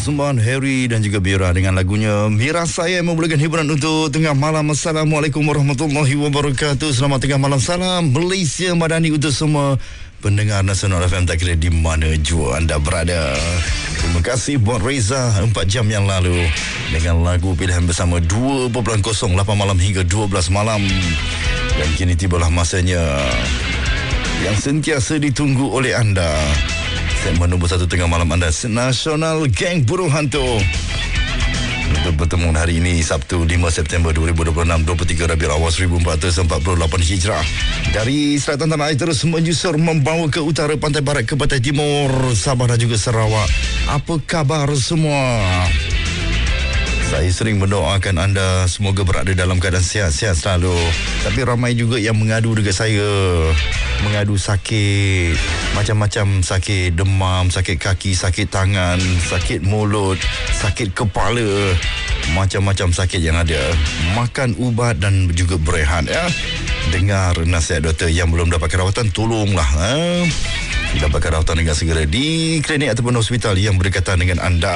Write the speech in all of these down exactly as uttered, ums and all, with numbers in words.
Persembahan Harry dan juga Bira dengan lagunya Mira Saya memulakan hiburan untuk tengah malam. Assalamualaikum warahmatullahi wabarakatuh. Selamat tengah malam, salam Malaysia Madani untuk semua pendengar Nasional F M, tak kira di mana jua anda berada. Terima kasih buat Reza empat jam yang lalu dengan lagu pilihan bersama dua kosong lapan malam hingga dua belas malam. Dan kini tibalah masanya yang sentiasa ditunggu oleh anda. Segmen nombor satu tengah malam anda, Nasional Geng Burung Hantu. Untuk pertemuan hari ini, Sabtu lima September dua ribu dua puluh enam, dua puluh tiga Rabiul Awal seribu empat ratus empat puluh lapan Hijrah. Dari selatan tanah air terus menyusur membawa ke utara, pantai barat ke pantai timur, Sabah dan juga Sarawak. Apa khabar semua? Saya sering mendoakan anda semoga berada dalam keadaan sihat-sihat selalu. Tapi ramai juga yang mengadu dengan saya. Mengadu sakit, macam-macam sakit, demam, sakit kaki, sakit tangan, sakit mulut, sakit kepala, macam-macam sakit yang ada. Makan ubat dan juga berehat, ya. Dengar nasihat doktor. Yang belum dapatkan rawatan, tolonglah, ha? Dapatkan rawatan dengan segera di klinik ataupun hospital yang berdekatan dengan anda.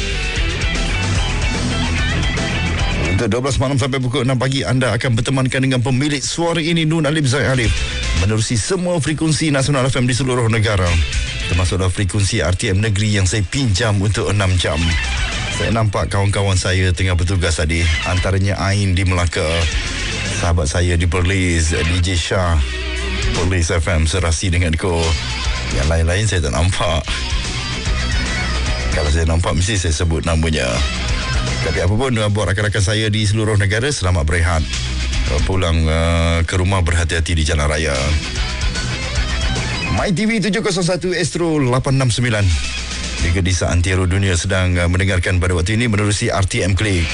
Untuk dua belas malam sampai pukul enam pagi, anda akan bertemankan dengan pemilik suara ini, Nun Alif Zaid Alif, menerusi semua frekuensi Nasional F M di seluruh negara, termasuklah frekuensi R T M negeri yang saya pinjam untuk enam jam. Saya nampak kawan-kawan saya tengah bertugas tadi, antaranya Ain di Melaka, sahabat saya di Perlis, D J Shah, Perlis F M serasi dengan ko. Yang lain-lain saya tak nampak. Kalau saya nampak mesti saya sebut namanya. Tapi apapun, buat rakan-rakan saya di seluruh negara, selamat berehat. Pulang uh, ke rumah berhati-hati di jalan raya. My T V tujuh kosong satu Astro lapan enam sembilan. Juga di seantero dunia sedang uh, mendengarkan pada waktu ini menerusi R T M Click.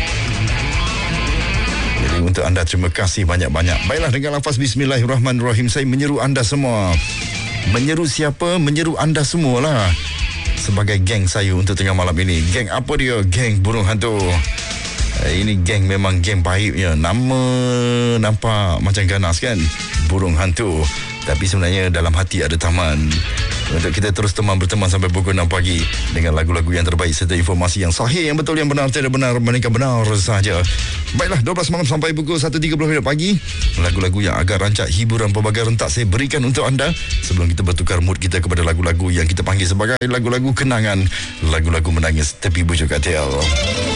Jadi untuk anda, terima kasih banyak-banyak. Baiklah, dengan lafaz Bismillahirrahmanirrahim, saya menyeru anda semua. Menyeru siapa? Menyeru anda semualah. Sebagai geng saya untuk tengah malam ini. Geng apa dia? Geng Burung Hantu. Ini geng memang geng baik ya. Nama nampak macam ganas kan? Burung Hantu. Tapi sebenarnya dalam hati ada taman. Untuk kita terus teman berteman sampai pukul enam pagi dengan lagu-lagu yang terbaik serta informasi yang sahih, yang betul, yang benar, tidak benar, melainkan benar sahaja. Baiklah, dua belas malam sampai pukul satu tiga puluh pagi. Lagu-lagu yang agak rancak, hiburan pelbagai rentak saya berikan untuk anda sebelum kita bertukar mood kita kepada lagu-lagu yang kita panggil sebagai lagu-lagu kenangan, lagu-lagu menangis tepi bujur katil.